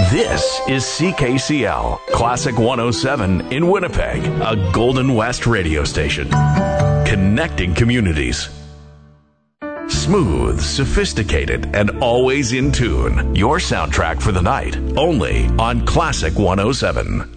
This is CKCL, Classic 107 in Winnipeg, a Golden West radio station. Connecting communities. Smooth, sophisticated, and always in tune. Your soundtrack for the night, only on Classic 107.